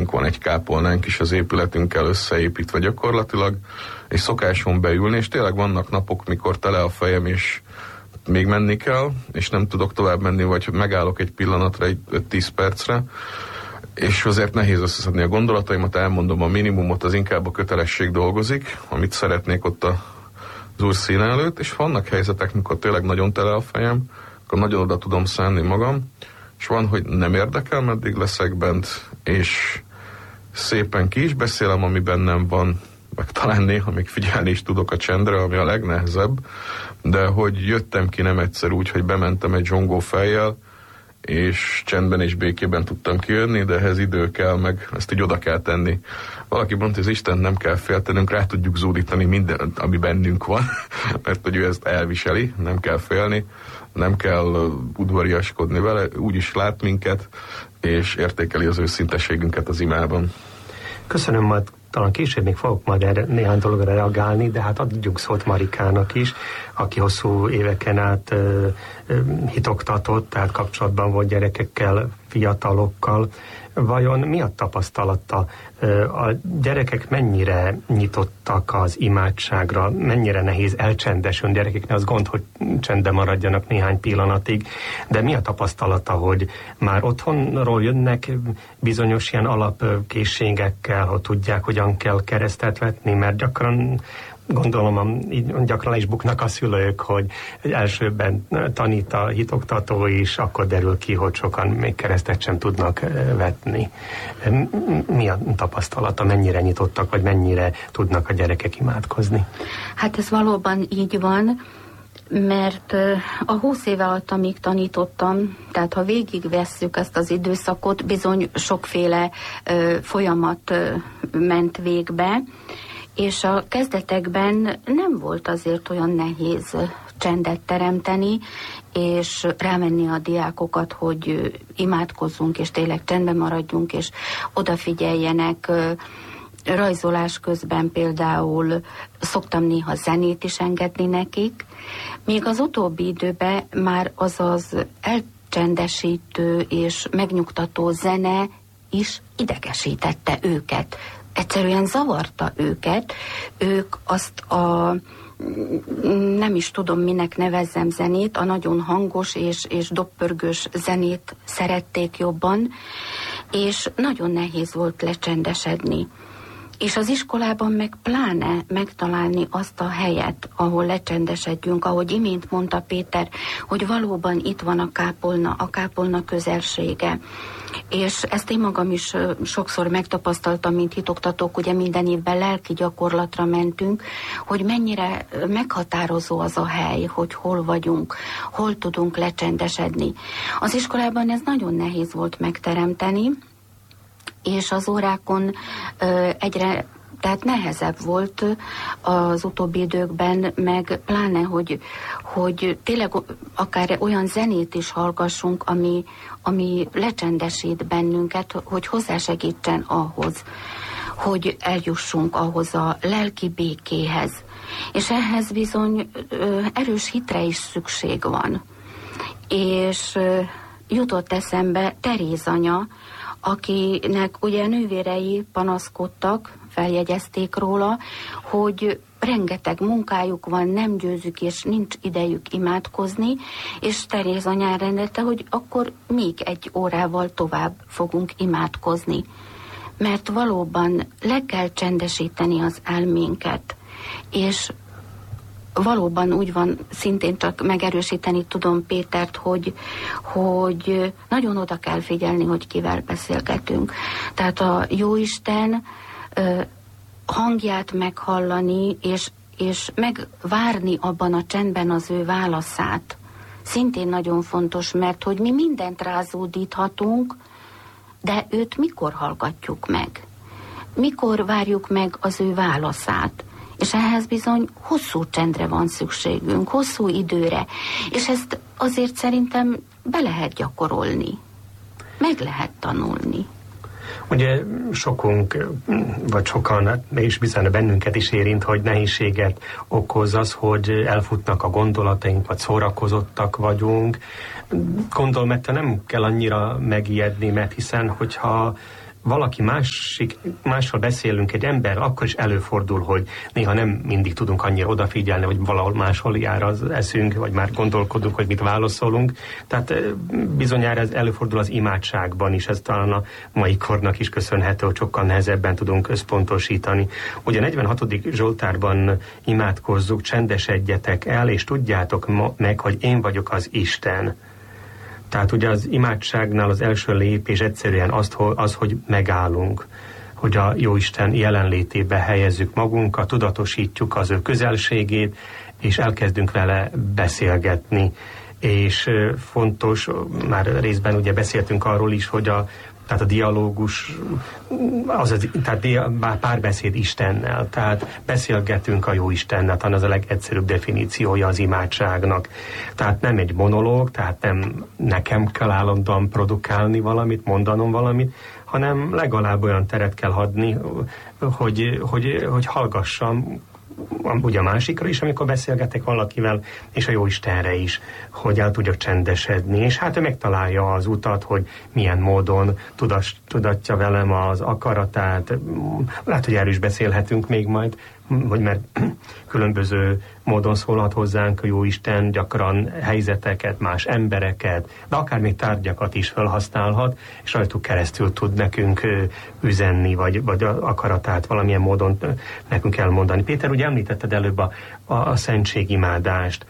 nekünk van egy kápolnánk is az épületünkkel összeépítve gyakorlatilag, és szokáson beülni, és tényleg vannak napok, mikor tele a fejem, és még menni kell, és nem tudok tovább menni, vagy megállok egy pillanatra, egy 5-10 percre, és azért nehéz összeszedni a gondolataimat, elmondom a minimumot, az inkább a kötelesség dolgozik, amit szeretnék ott az Úr színe előtt, és vannak helyzetek, mikor tényleg nagyon tele a fejem, akkor nagyon oda tudom szánni magam, és van, hogy nem érdekel, meddig leszek bent, és szépen ki is beszélem, ami bennem van, meg talán néha még figyelni is tudok a csendre, ami a legnehezebb, de hogy jöttem ki nem egyszer úgy, hogy bementem egy zsongó fejjel, és csendben és békében tudtam kijönni, de ehhez idő kell, meg ezt így oda kell tenni. Valaki mondta, hogy az Istent nem kell féltenünk, rá tudjuk zúdítani mindent, ami bennünk van, mert hogy ő ezt elviseli, nem kell félni, nem kell udvariaskodni vele, úgy is lát minket, és értékeli az őszinteségünket az imában. Köszönöm, majd talán később még fogok majd erre, néhány dologra reagálni, de hát adjunk szót Marikának is, aki hosszú éveken át hitoktatott, tehát kapcsolatban volt gyerekekkel, fiatalokkal. Vajon mi a tapasztalata? A gyerekek mennyire nyitottak az imádságra, mennyire nehéz elcsendesülni gyerekeknek, az gond, hogy csendben maradjanak néhány pillanatig, de mi a tapasztalata, hogy már otthonról jönnek bizonyos ilyen alapkészségekkel, hogy tudják, hogyan kell keresztet vetni, mert gyakran gondolom, így gyakran is buknak a szülők, hogy elsőbben tanít a hitoktató is, akkor derül ki, hogy sokan még keresztet sem tudnak vetni. Mi a tapasztalata? Mennyire nyitottak, vagy mennyire tudnak a gyerekek imádkozni? Hát ez valóban így van, mert a 20 év alatt, amíg tanítottam, tehát ha végigvesszük ezt az időszakot, bizony sokféle folyamat ment végbe, és a kezdetekben nem volt azért olyan nehéz csendet teremteni, és rávenni a diákokat, hogy imádkozzunk, és tényleg csendben maradjunk, és odafigyeljenek. Rajzolás közben például szoktam néha zenét is engedni nekik. Még az utóbbi időben már az elcsendesítő és megnyugtató zene is idegesítette őket. Egyszerűen zavarta őket. Ők azt a nem is tudom, minek nevezzem zenét, a nagyon hangos és doppörgős zenét szerették jobban, és nagyon nehéz volt lecsendesedni. És az iskolában meg pláne megtalálni azt a helyet, ahol lecsendesedjünk, ahogy imént mondta Péter, hogy valóban itt van a kápolna közelsége. És ezt én magam is sokszor megtapasztaltam, mint hitoktatók, ugye minden évben lelki gyakorlatra mentünk, hogy mennyire meghatározó az a hely, hogy hol vagyunk, hol tudunk lecsendesedni. Az iskolában ez nagyon nehéz volt megteremteni, és az órákon egyre, tehát nehezebb volt az utóbbi időkben, meg pláne, hogy tényleg akár olyan zenét is hallgassunk, ami lecsendesít bennünket, hogy hozzásegítsen ahhoz, hogy eljussunk ahhoz a lelki békéhez. És ehhez bizony erős hitre is szükség van. És jutott eszembe Teréz anya, akinek ugye nővérei panaszkodtak, feljegyezték róla, hogy rengeteg munkájuk van, nem győzük, és nincs idejük imádkozni, és Teréz anyán rendelte, hogy akkor még 1 órával tovább fogunk imádkozni. Mert valóban le kell csendesíteni az elménket, és valóban úgy van, szintén csak megerősíteni tudom Pétert, hogy nagyon oda kell figyelni, hogy kivel beszélgetünk. Tehát a Jóisten hangját meghallani, és megvárni abban a csendben az ő válaszát. Szintén nagyon fontos, mert hogy mi mindent rázódíthatunk, de őt mikor hallgatjuk meg? Mikor várjuk meg az ő válaszát? És ehhez bizony hosszú csendre van szükségünk, hosszú időre. És ezt azért szerintem be lehet gyakorolni. Meg lehet tanulni. Ugye sokunk, vagy sokan, és bizony bennünket is érint, hogy nehézséget okoz az, hogy elfutnak a gondolataink, vagy szórakozottak vagyunk. Gondolom, ettől nem kell annyira megijedni, mert hiszen, hogyha valaki mással beszélünk, egy ember, akkor is előfordul, hogy néha nem mindig tudunk annyira odafigyelni, hogy valahol máshol jár az eszünk, vagy már gondolkodunk, hogy mit válaszolunk. Tehát bizonyára ez előfordul az imádságban is, ez talán a mai kornak is köszönhető, hogy sokkal nehezebben tudunk összpontosítani. Ugye a 46. Zsoltárban imádkozzuk, csendesedjetek el, és tudjátok meg, hogy én vagyok az Isten. Tehát ugye az imádságnál az első lépés egyszerűen az, hogy megállunk, hogy a Jóisten jelenlétébe helyezzük magunkat, tudatosítjuk az ő közelségét, és elkezdünk vele beszélgetni. És fontos, már részben ugye beszéltünk arról is, hogy tehát a dialógus, tehát párbeszéd Istennel, tehát beszélgetünk a jó Istennel, talán az a legegyszerűbb definíciója az imádságnak. Tehát nem egy monológ, tehát nem nekem kell állandóan produkálni valamit, mondanom valamit, hanem legalább olyan teret kell adni, hogy hallgassam, ugye a másikra is, amikor beszélgetek valakivel, és a Jóistenre is, hogy el tudjak csendesedni, és hát ő megtalálja az utat, hogy milyen módon tudatja velem az akaratát. Lehet, hogy erről is beszélhetünk még majd, hogy mert különböző módon szólhat hozzánk a Jóisten, gyakran helyzeteket, más embereket, de akár még tárgyakat is felhasználhat, és rajtuk keresztül tud nekünk üzenni, vagy akaratát valamilyen módon nekünk elmondani. Péter, ugye említetted előbb a szentségimádást,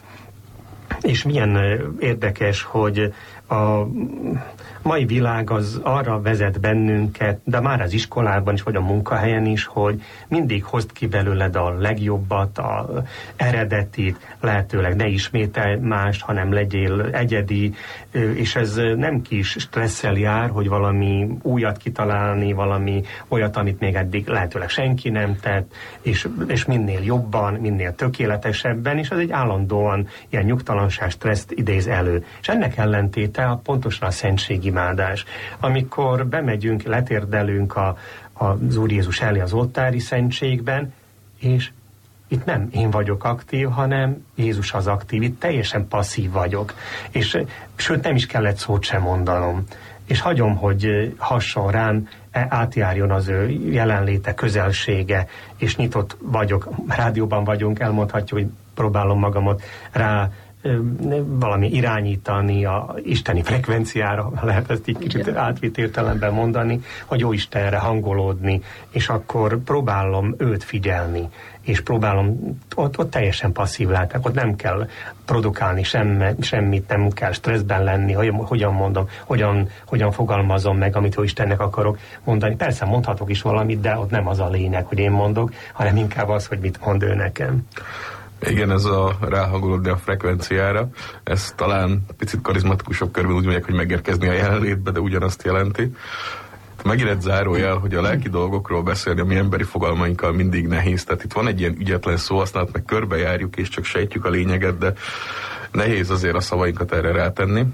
és milyen érdekes, hogy a mai világ az arra vezet bennünket, de már az iskolában is, vagy a munkahelyen is, hogy mindig hozd ki belőled a legjobbat, a eredetit, lehetőleg ne ismételj mást, hanem legyél egyedi, és ez nem kis stresszel jár, hogy valami újat kitalálni, valami olyat, amit még eddig lehetőleg senki nem tett, és minél jobban, minél tökéletesebben, és ez egy állandóan ilyen nyugtalanság, stresszt idéz elő. És ennek ellentéte pontosan a szentségimádás. Amikor bemegyünk, letérdelünk az Úr Jézus elé az oltári szentségben, és itt nem én vagyok aktív, hanem Jézus az aktív, itt teljesen passzív vagyok. És sőt, nem is kellett szót sem mondanom. És hagyom, hogy hasson rám, átjárjon az ő jelenléte, közelsége, és nyitott vagyok, rádióban vagyunk, elmondhatjuk, hogy próbálom magamat rá valami irányítani a isteni frekvenciára, lehet ezt így kicsit átvitt értelemben mondani, hogy jó Istenre hangolódni, és akkor próbálom őt figyelni, és próbálom, ott teljesen passzív lehetek, ott nem kell produkálni semmit, nem kell stresszben lenni, hogyan mondom, hogyan fogalmazom meg, amit jó Istennek akarok mondani. Persze mondhatok is valamit, de ott nem az a lényeg, hogy én mondok, hanem inkább az, hogy mit mond ő nekem. Igen, ez a ráhangolódni a frekvenciára, ez talán picit karizmatikusabb körben úgy mondják, hogy megérkezni a jelenlétbe, de ugyanazt jelenti. Megint egy zárójel, hogy a lelki dolgokról beszélni a mi emberi fogalmainkkal mindig nehéz. Tehát itt van egy ilyen ügyetlen szóhasználat, meg körbejárjuk és csak sejtjük a lényeget, de nehéz azért a szavainkat erre rátenni.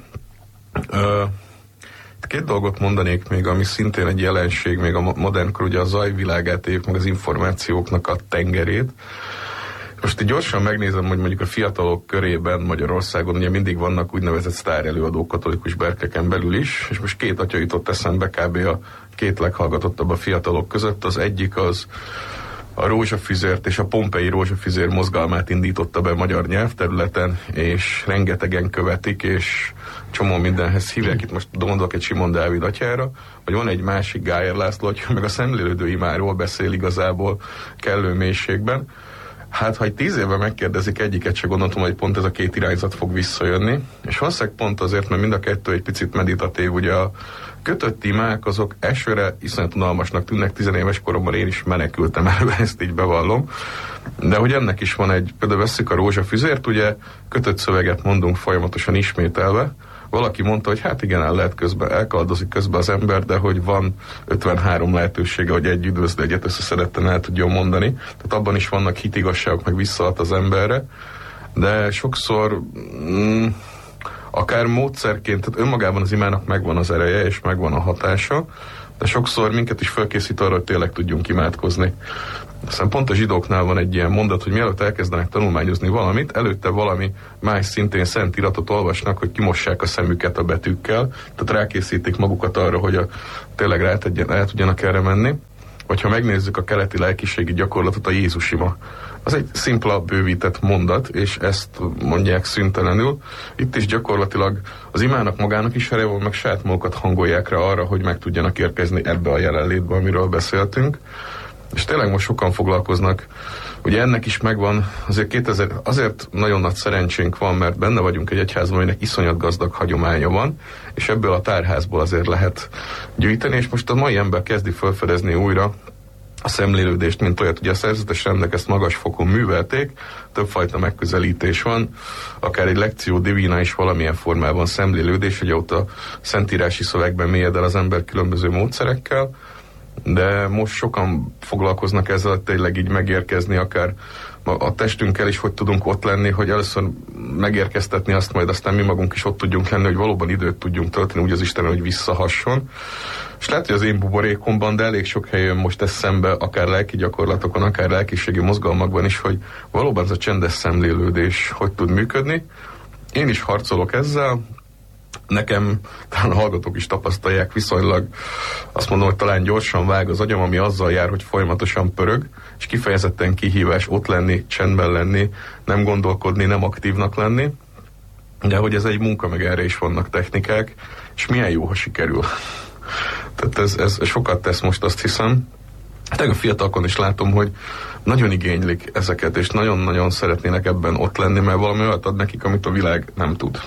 Két dolgot mondanék még, ami szintén egy jelenség, még a modernkor, ugye a zajvilágát éljük, meg az információknak a tengerét. Most így gyorsan megnézem, hogy mondjuk a fiatalok körében Magyarországon ugye mindig vannak úgynevezett sztár előadók katolikus berkeken belül is, és most két atya jutott eszembe kb. A két leghallgatottabb a fiatalok között. Az egyik az a rózsafüzért és a pompei rózsafüzér mozgalmát indította be magyar nyelvterületen, és rengetegen követik, és csomó mindenhez hívják. Itt most mondok egy Simon Dávid atyára, vagy van egy másik Gájer László atya, meg a szemlélődő imáról beszél igazából kellő mélységben. Hát, ha egy 10 éve megkérdezik egyiket, se gondoltam, hogy pont ez a két irányzat fog visszajönni. És valószínűleg pont azért, mert mind a kettő egy picit meditatív. Ugye a kötött imák azok elsőre iszonyat unalmasnak tűnnek, 10 éves koromban én is menekültem elő, ezt így bevallom. De hogy ennek is van például vesszük a rózsafüzért, ugye kötött szöveget mondunk folyamatosan ismételve. Valaki mondta, hogy hát igen, elkaldozik közben az ember, de hogy van 53 lehetősége, hogy egy üdvözlő, egyet összeszedetten el tudjon mondani. Tehát abban is vannak hitigasságok, meg visszaad az emberre. De sokszor akár módszerként, tehát önmagában az imának megvan az ereje, és megvan a hatása, de sokszor minket is felkészít arra, hogy tényleg tudjunk imádkozni. Aztán pont a zsidóknál van egy ilyen mondat, hogy mielőtt elkezdenek tanulmányozni valamit, előtte valami más szintén szent iratot olvasnak, hogy kimossák a szemüket a betűkkel, tehát rákészítik magukat arra, hogy tényleg rá tudjanak erre menni. Vagy ha megnézzük a keleti lelkiségi gyakorlatot, a Jézusima. Az egy szimpla, bővített mondat, és ezt mondják szüntelenül. Itt is gyakorlatilag az imának magának is ereje van, meg saját magukat hangolják rá arra, hogy meg tudjanak érkezni ebbe a jelenlétbe, amiről beszéltünk. És tényleg most sokan foglalkoznak. Ugye ennek is megvan, azért nagyon nagy szerencsénk van, mert benne vagyunk egy egyházban, aminek iszonyat gazdag hagyománya van, és ebből a tárházból azért lehet gyűjteni, és most a mai ember kezdi felfedezni újra a szemlélődést, mint olyat. Ugye a szerzetes rendek ezt magas fokon művelték, többfajta megközelítés van, akár egy lekció divina is valamilyen formában szemlélődés, ugye ott a szentírási szövegben mélyed el az ember különböző módszerekkel, de most sokan foglalkoznak ezzel, hogy tényleg így megérkezni, akár a testünkkel is, hogy tudunk ott lenni, hogy először megérkeztetni azt, majd aztán mi magunk is ott tudjunk lenni, hogy valóban időt tudjunk tölteni, úgy az Istenen, hogy visszahasson. És lehet, hogy az én buborékomban, de elég sok helyen most ez szembe, akár lelki gyakorlatokon, akár lelkiségi mozgalmakban is, hogy valóban ez a csendes szemlélődés hogy tud működni. Én is harcolok ezzel, nekem, talán a hallgatók is tapasztalják, viszonylag azt mondom, hogy talán gyorsan vág az agyam, ami azzal jár, hogy folyamatosan pörög, és kifejezetten kihívás ott lenni, csendben lenni, nem gondolkodni, nem aktívnak lenni, de hogy ez egy munka, meg erre is vannak technikák, és milyen jó, ha sikerül. Tehát ez sokat tesz most, azt hiszem. A fiatalokon is látom, hogy nagyon igénylik ezeket, és nagyon-nagyon szeretnének ebben ott lenni, mert valami olyat ad nekik, amit a világ nem tud.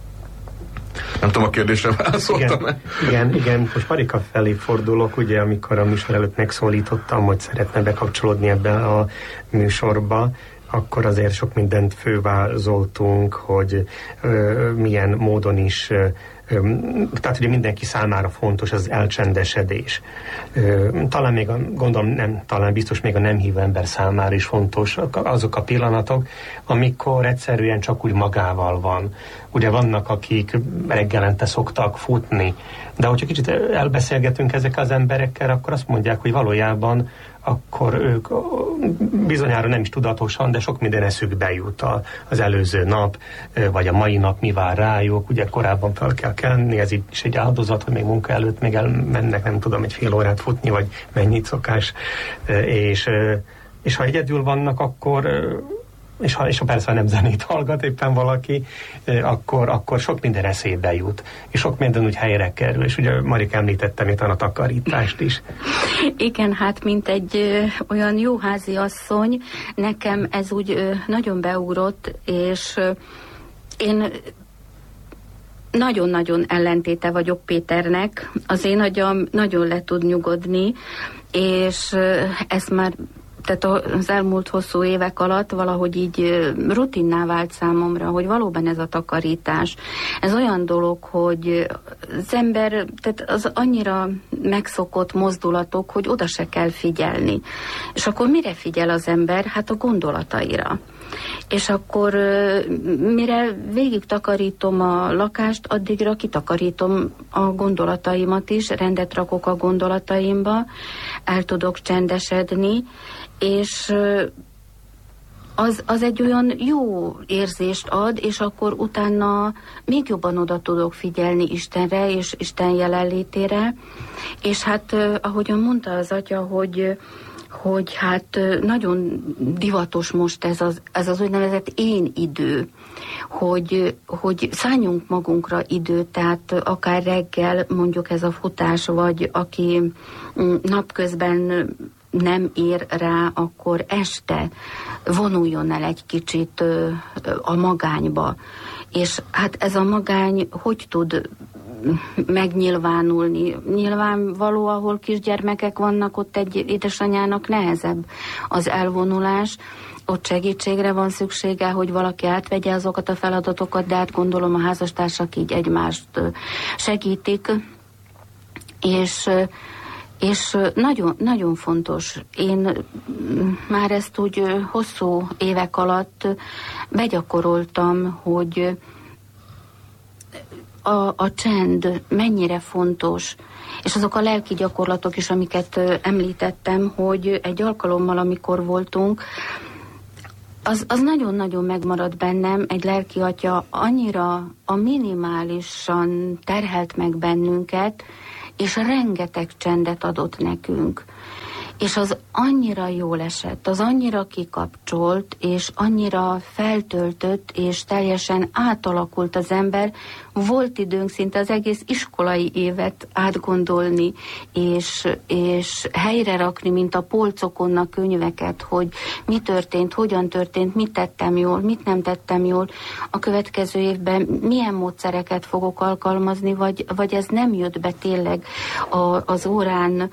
Nem tudom, a kérdésre válaszoltam-e? Igen. Most Marika felé fordulok, ugye, amikor a műsor előtt megszólítottam, hogy szeretne bekapcsolódni ebbe a műsorba, akkor azért sok mindent fővázoltunk, hogy milyen módon is, tehát ugye mindenki számára fontos az elcsendesedés. Talán még, biztos még a nem hívő ember számára is fontos azok a pillanatok, amikor egyszerűen csak úgy magával van. Ugye vannak, akik reggelente szoktak futni, de hogyha kicsit elbeszélgetünk ezekkel az emberekkel, akkor azt mondják, hogy valójában akkor ők bizonyára nem is tudatosan, de sok minden eszükbe jut az előző nap, vagy a mai nap mi vár rájuk. Ugye korábban fel kell kelni, ez itt is egy áldozat, hogy még munka előtt még elmennek, nem tudom, egy fél órát futni, vagy mennyit szokás. És ha egyedül vannak, akkor és ha persze nem zenét hallgat éppen valaki, akkor sok minden eszébe jut, és sok minden úgy helyre kerül, és ugye Marika említette még a takarítást is. Igen, hát mint egy olyan jó háziasszony, nekem ez úgy nagyon beugrott, és én nagyon-nagyon ellentéte vagyok Péternek, az én agyam nagyon le tud nyugodni, és ez már tehát az elmúlt hosszú évek alatt valahogy így rutinná vált számomra, hogy valóban ez a takarítás. Ez olyan dolog, hogy az ember, tehát az annyira megszokott mozdulatok, hogy oda se kell figyelni. És akkor mire figyel az ember? Hát a gondolataira. És akkor mire végig takarítom a lakást, addigra kitakarítom a gondolataimat is, rendet rakok a gondolataimba, el tudok csendesedni, és az egy olyan jó érzést ad, és akkor utána még jobban oda tudok figyelni Istenre és Isten jelenlétére. És hát, ahogyan mondta az atya, hogy hát nagyon divatos most ez az úgynevezett én idő, hogy szálljunk magunkra időt, tehát akár reggel mondjuk ez a futás, vagy aki napközben nem ér rá, akkor este vonuljon el egy kicsit a magányba. És hát ez a magány hogy tud megnyilvánulni? Nyilvánvaló, ahol kisgyermekek vannak, ott egy édesanyának nehezebb az elvonulás, ott segítségre van szüksége, hogy valaki átvegye azokat a feladatokat, de hát gondolom a házastársak így egymást segítik, és nagyon, nagyon fontos. Én már ezt úgy hosszú évek alatt begyakoroltam, hogy a csend mennyire fontos, és azok a lelki gyakorlatok is, amiket említettem, hogy egy alkalommal, amikor voltunk, az nagyon-nagyon megmaradt bennem, egy lelki atya annyira a minimálisan terhelt meg bennünket, és rengeteg csendet adott nekünk. És az annyira jól esett, az annyira kikapcsolt, és annyira feltöltött, és teljesen átalakult az ember. Volt időnk szinte az egész iskolai évet átgondolni, és helyre rakni, mint a polcokon a könyveket, hogy mi történt, hogyan történt, mit tettem jól, mit nem tettem jól. A következő évben milyen módszereket fogok alkalmazni, vagy ez nem jött be tényleg az órán,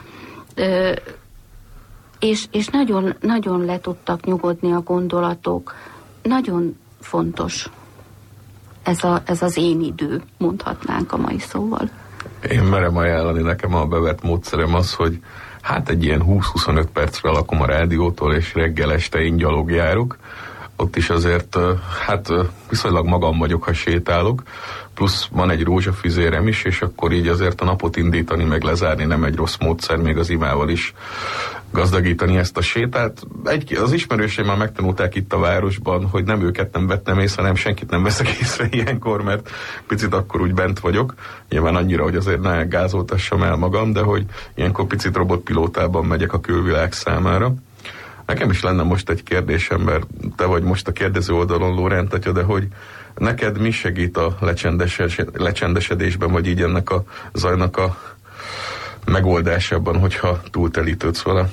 és nagyon, nagyon le tudtak nyugodni a gondolatok. Nagyon fontos ez az én idő, mondhatnánk a mai szóval. Én merem ajánlani, nekem a bevett módszerem az, hogy hát egy ilyen 20-25 percre lakom a rádiótól, és reggel este én gyalogjárok. Ott is azért, hát viszonylag magam vagyok, ha sétálok, plusz van egy rózsafüzérem is, és akkor így azért a napot indítani, meg lezárni nem egy rossz módszer, még az imával is gazdagítani ezt a sétát. Az ismerőseim már megtanulták itt a városban, hogy nem őket nem vettem észre, hanem senkit nem veszek észre ilyenkor, mert picit akkor úgy bent vagyok. Nyilván annyira, hogy azért ne gázoltassam el magam, de hogy ilyenkor picit robotpilótában megyek a külvilág számára. Nekem is lenne most egy kérdésem, mert te vagy most a kérdező oldalon, Lórend atya, de hogy neked mi segít a lecsendesedésben, vagy így ennek a zajnak a megoldásában, hogyha túltelítődsz vele?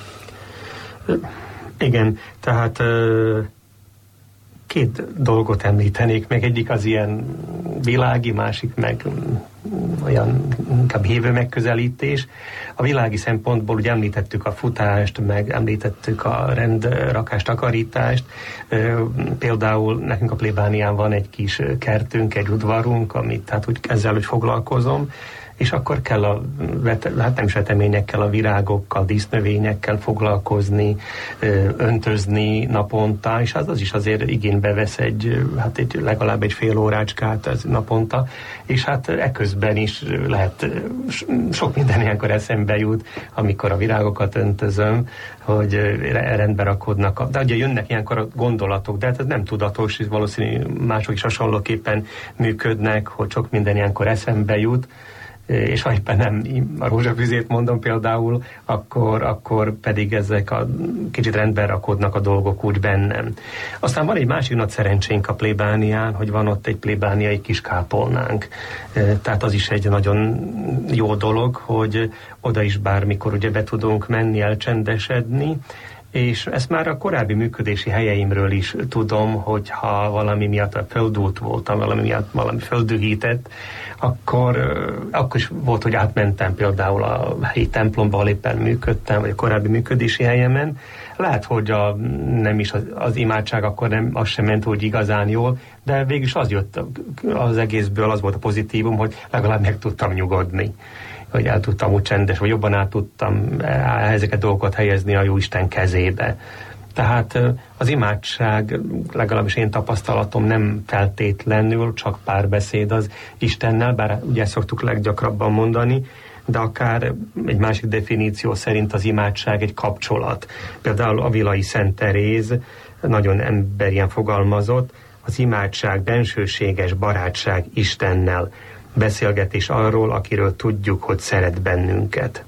Igen, tehát két dolgot említenék, meg egyik az ilyen világi, másik meg olyan inkább hívő megközelítés. A világi szempontból ugye említettük a futást, meg említettük a rendrakást, takarítást. Például nekünk a plébánián van egy kis kertünk, egy udvarunk, amit tehát úgy ezzel úgy foglalkozom, és akkor kell hát nem is veteményekkel, a virágokkal, dísznövényekkel foglalkozni, öntözni naponta, és az is azért igénybe vesz legalább egy fél órácskát naponta, és hát eközben is lehet, sok minden ilyenkor eszembe jut, amikor a virágokat öntözöm, hogy rendbe rakodnak. De ugye jönnek ilyenkor a gondolatok, de hát ez nem tudatos, és valószínű mások is hasonlóképpen működnek, hogy sok minden ilyenkor eszembe jut, és ha éppen nem a rózsafüzét mondom például, akkor pedig ezek a kicsit rendben rakodnak a dolgok úgy bennem. Aztán van egy másik nagy szerencsénk a plébánián, hogy van ott egy plébániai kiskápolnánk. Tehát az is egy nagyon jó dolog, hogy oda is bármikor ugye be tudunk menni, elcsendesedni, és ezt már a korábbi működési helyeimről is tudom, hogy ha valami miatt a földút voltam, valami miatt valami földühített, akkor is volt, hogy átmentem például a helyi templomba, ahol éppen működtem, vagy a korábbi működési helyemen. Lehet, hogy nem is az imádság akkor nem, az sem ment úgy igazán jól, de végülis az jött az egészből, az volt a pozitívum, hogy legalább meg tudtam nyugodni, hogy el tudtam úgy csendes, vagy jobban át tudtam ezeket dolgokat helyezni a Jóisten kezébe. Tehát az imádság, legalábbis én tapasztalatom, nem feltétlenül csak párbeszéd az Istennel, bár ugye ezt szoktuk leggyakrabban mondani, de akár egy másik definíció szerint az imádság egy kapcsolat. Például Avilai Szent Teréz nagyon emberien fogalmazott, az imádság bensőséges barátság Istennel, beszélgetés arról, akiről tudjuk, hogy szeret bennünket.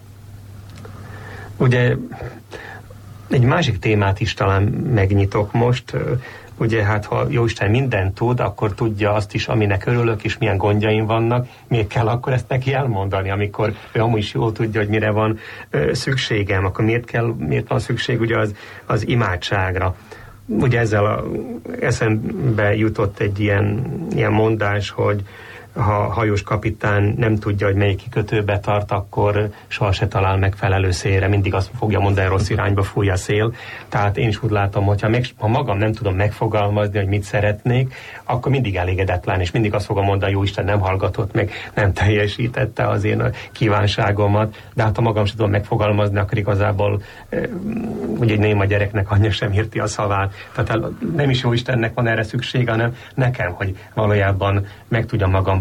Ugye egy másik témát is talán megnyitok most. Ugye hát ha Jóisten mindent tud, akkor tudja azt is, aminek örülök, és milyen gondjaim vannak. Miért kell akkor ezt neki elmondani, amikor ő amúgy is jól tudja, hogy mire van szükségem, akkor miért van szükség ugye az imádságra. Ugye ezzel eszembe jutott egy ilyen mondás, hogy ha a hajós kapitán nem tudja, hogy melyik kikötőbe tart, akkor soha se talál megfelelő szélre, mindig azt fogja mondani, rossz irányba fúj a szél. Tehát én is úgy látom, hogy ha magam nem tudom megfogalmazni, hogy mit szeretnék, akkor mindig elégedetlen, és mindig azt fogom mondani, hogy Jóisten nem hallgatott meg, nem teljesítette az én kívánságomat, de hát ha magam sem tudom megfogalmazni, akkor igazából ugye egy néma gyereknek anyja sem érti a szavát. Tehát nem is Jóistennek van erre szüksége, hanem nekem, hogy valójában meg tudjam magamban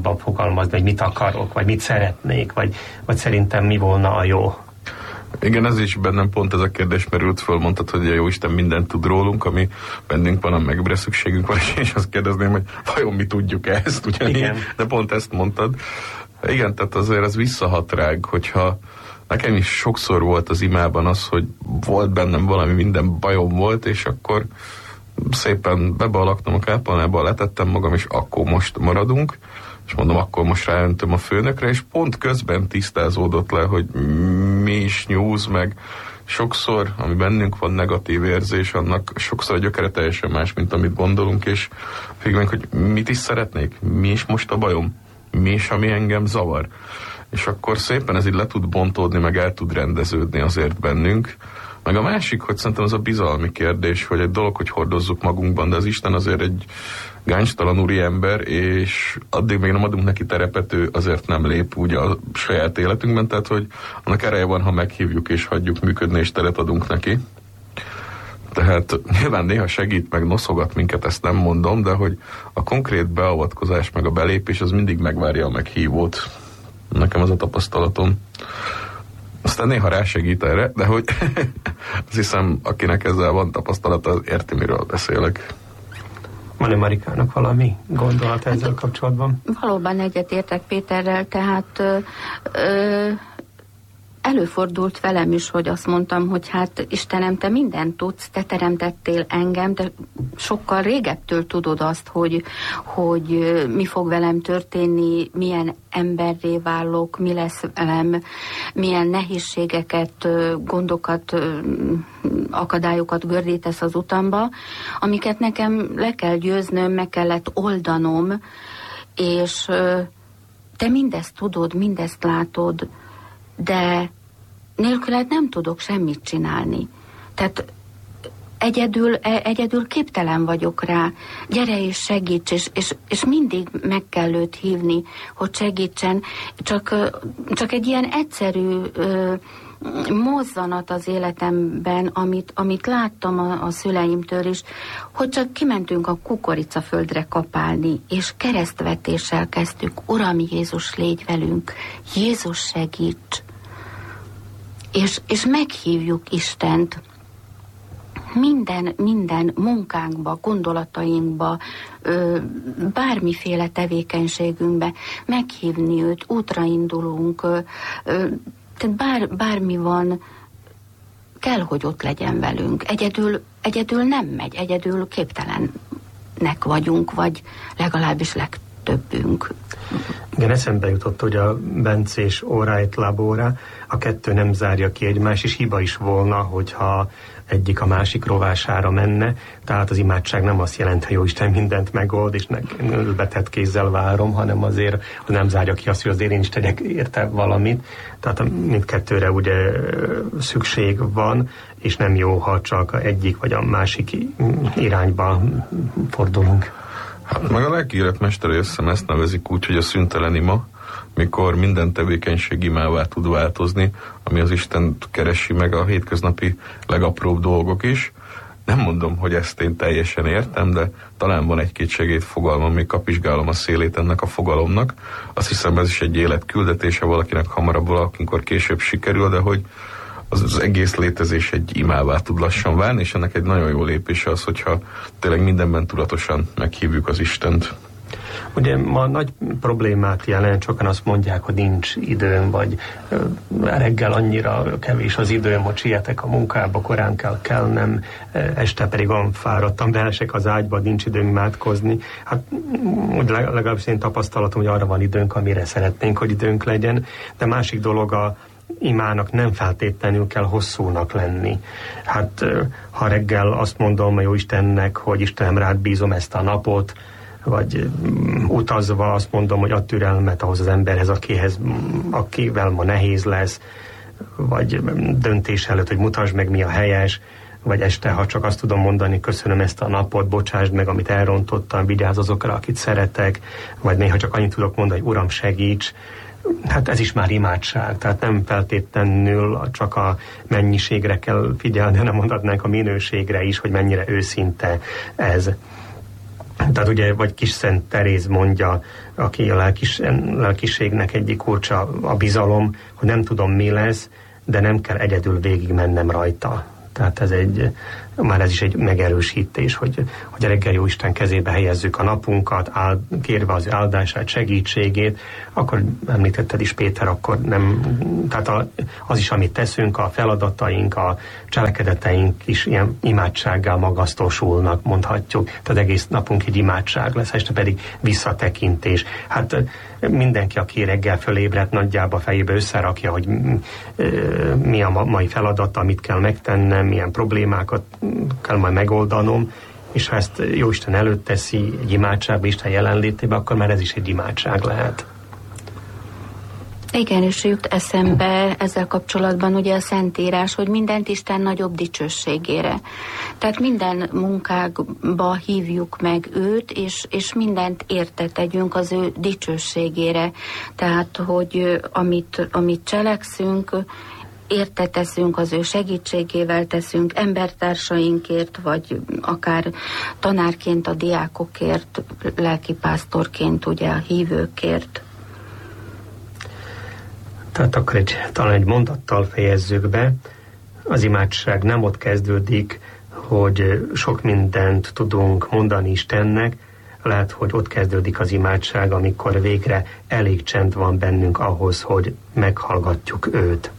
pontosabban fogalmazni, hogy mit akarok, vagy mit szeretnék, vagy szerintem mi volna a jó. Igen, ez is bennem pont ez a kérdés merült föl, mondtad, hogy a Jóisten mindent tud rólunk, ami bennünk van, amelyikre szükségünk van, és azt kérdezném, hogy vajon mi tudjuk ezt, ugyanígy? De pont ezt mondtad. Igen, tehát azért ez visszahat ránk, hogyha nekem is sokszor volt az imában az, hogy volt bennem valami, minden bajom volt, és akkor szépen bebalaktam a kápolnába, letettem magam, és akkor most maradunk, és mondom, akkor most ráöntöm a főnökre, és pont közben tisztázódott le, hogy mi is nyúz, meg sokszor, ami bennünk van negatív érzés, annak sokszor a gyökere teljesen más, mint amit gondolunk, és figyelünk, hogy mit is szeretnék, mi is most a bajom, mi is, ami engem zavar. És akkor szépen ez így le tud bontódni, meg el tud rendeződni azért bennünk. Meg a másik, hogy szerintem az a bizalmi kérdés, hogy egy dolog, hogy hordozzuk magunkban, de az Isten azért egy gánystalan úriember, és addig még nem adunk neki terepet, ő azért nem lép úgy a saját életünkben, tehát hogy annak ereje van, ha meghívjuk és hagyjuk működni, és teret adunk neki. Tehát nyilván néha segít, meg noszogat minket, ezt nem mondom, de hogy a konkrét beavatkozás, meg a belépés, az mindig megvárja a meghívót. Nekem az a tapasztalatom. Aztán néha rásegít erre, de hogy azt hiszem, akinek ezzel van tapasztalata, az érti, miről beszélek. Van-e Marikának valami gondolat ezzel kapcsolatban? Valóban egyetértek Péterrel, tehát előfordult velem is, hogy azt mondtam, hogy hát Istenem, te mindent tudsz, te teremtettél engem, de sokkal régebtől tudod azt, hogy mi fog velem történni, milyen emberré válok, mi lesz velem, milyen nehézségeket, gondokat, akadályokat gördítesz az utamba, amiket nekem le kell győznöm, meg kellett oldanom, és te mindezt tudod, mindezt látod, de nélküled nem tudok semmit csinálni. Tehát egyedül képtelen vagyok rá. Gyere és segíts, és mindig meg kell őt hívni, hogy segítsen. Csak egy ilyen egyszerű mozzanat az életemben, amit láttam a szüleimtől is, hogy csak kimentünk a kukoricaföldre kapálni, és keresztvetéssel kezdtük. Uram Jézus, légy velünk! Jézus, segíts! És meghívjuk Istent minden munkánkba, gondolatainkba, bármiféle tevékenységünkbe, meghívni őt, útra indulunk, tehát bármi van, kell, hogy ott legyen velünk. Egyedül nem megy, egyedül képtelenek vagyunk, vagy legalábbis legtöbbünk. Igen, eszembe jutott, hogy a bencés ora et labora, a kettő nem zárja ki egymást, és hiba is volna, hogyha egyik a másik rovására menne. Tehát az imádság nem azt jelenti, hogy Jóisten mindent megold, és betett kézzel várom, hanem azért nem zárja ki azt, hogy azért én is tegyek érte valamit. Tehát mindkettőre ugye szükség van, és nem jó, ha csak egyik vagy a másik irányba fordulunk. Hát meg a lelki életmester ezt nevezik úgy, hogy a szüntelen ima, mikor minden tevékenység imává tud változni, ami az Istent keresi, meg a hétköznapi legapróbb dolgok is. Nem mondom, hogy ezt én teljesen értem, de talán van egy-két segédfogalmam, még kapizsgálom a szélét ennek a fogalomnak. Azt hiszem, ez is egy életküldetése valakinek hamarabb, valakikor később sikerül, de hogy az egész létezés egy imává tud lassan válni, és ennek egy nagyon jó lépése az, hogyha tényleg mindenben tudatosan meghívjuk az Istent. Ugye ma nagy problémát jelent, sokan azt mondják, hogy nincs időm, vagy reggel annyira kevés az időm, hogy sietek a munkába, korán kell kelnem, este pedig olyan fáradtam, de esek az ágyba, nincs időm imádkozni. Hát legalábbis én tapasztalatom, hogy arra van időnk, amire szeretnénk, hogy időnk legyen, de másik dolog a imának nem feltétlenül kell hosszúnak lenni. Hát ha reggel azt mondom a Jóistennek, hogy Istenem, rád bízom ezt a napot, vagy utazva azt mondom, hogy add türelmet ahhoz az emberhez, akivel ma nehéz lesz, vagy döntés előtt, hogy mutasd meg, mi a helyes, vagy este, ha csak azt tudom mondani, köszönöm ezt a napot, bocsásd meg, amit elrontottam, vigyázz azokra, akit szeretek, vagy néha csak annyit tudok mondani, hogy Uram, segíts. Hát ez is már imádság, tehát nem feltétlenül csak a mennyiségre kell figyelni, hanem mondhatnánk a minőségre is, hogy mennyire őszinte ez. Tehát ugye, vagy Kis Szent Teréz mondja, aki a lelkiségnek egyik kulcsa, a bizalom, hogy nem tudom mi lesz, de nem kell egyedül végig mennem rajta. Tehát már ez is egy megerősítés, hogy a reggel Jóisten kezébe helyezzük a napunkat, kérve az áldását, segítségét, akkor említetted is, Péter, akkor nem, tehát az is, amit teszünk, a feladataink, a cselekedeteink is ilyen imádsággal magasztosulnak, mondhatjuk. Tehát egész napunk egy imádság lesz, este pedig visszatekintés. Hát mindenki, aki reggel fölébredt, nagyjából fejébe összerakja, hogy mi a mai feladata, mit kell megtennem, milyen problémákat kell majd megoldanom, és ha ezt Jóisten előtt teszi egy imádságba, Isten jelenlétébe, akkor már ez is egy imádság lehet. Igen, és jut eszembe ezzel kapcsolatban ugye a Szentírás, hogy mindent Isten nagyobb dicsőségére. Tehát minden munkákba hívjuk meg őt, és mindent érte tegyünk az ő dicsőségére. Tehát, hogy amit cselekszünk, érte teszünk, az ő segítségével teszünk, embertársainkért, vagy akár tanárként a diákokért, lelkipásztorként ugye a hívőkért. Tehát akkor talán egy mondattal fejezzük be. Az imádság nem ott kezdődik, hogy sok mindent tudunk mondani Istennek, lehet, hogy ott kezdődik az imádság, amikor végre elég csend van bennünk ahhoz, hogy meghallgatjuk őt.